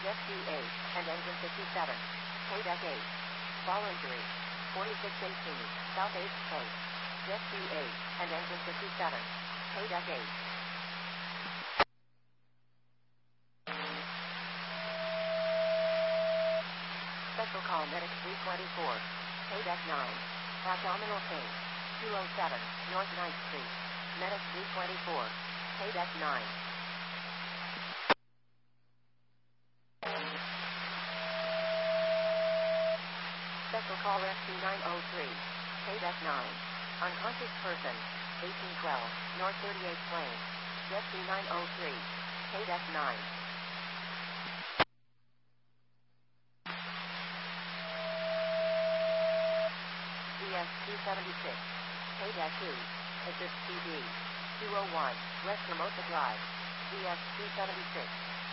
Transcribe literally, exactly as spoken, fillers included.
Jet Q eight, and engine fifty-seven. K eight. Fall injury. forty-six eighteen, South eighth Coast. Jet Q eight, and engine fifty-seven. K eight. Special call Medic three twenty-four. K nine. Abdominal pain. two oh seven, North ninth Street. Medic three twenty-four. K nine. Special call S P nine oh three. K nine. Unconscious person. eighteen twelve, North thirty-eighth Lane. Jet C nine oh three. K nine. V S two seventy-six. K two. Assist T D. two oh one, West Hermosa Drive. V S two seventy-six.